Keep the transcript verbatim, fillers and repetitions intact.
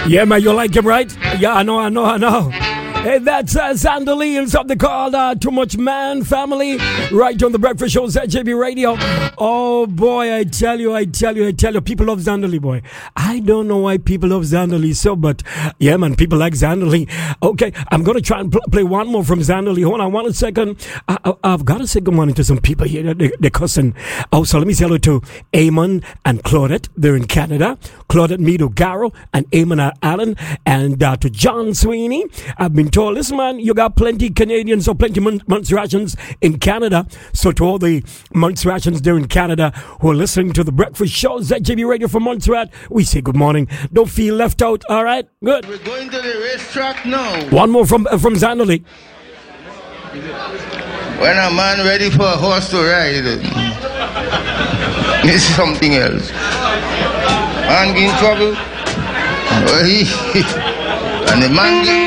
Yeah, man, you like him, right? Yeah, I know, I know, I know. Hey, that's uh, Zandali and something called uh, Too Much Man Family, right on the Breakfast Show, Z J B Radio. Oh boy, I tell you, I tell you, I tell you, people love Zandali, boy. I don't know why people love Zandali so, but yeah, man, people like Zandali. Okay, I'm gonna try and pl- play one more from Zandali. Hold on one second. I- I- I've got to say good morning to some people here. They- they're cussing. Oh, so let me say hello to Eamon and Claudette. They're in Canada. Claudette Meadow Garrow and Eamon Allen, and uh, to John Sweeney. I've been told, listen, man, you got plenty Canadians or plenty Mon- Montserratans in Canada. So to all the Montserratans there in Canada who are listening to the Breakfast Show, Z J B Radio from Montserrat, we say good morning. Don't feel left out. All right, good. We're going to the racetrack now. One more from uh, from Zandali. When a man ready for a horse to ride, it's something else. Man get in trouble, well, he, and the man get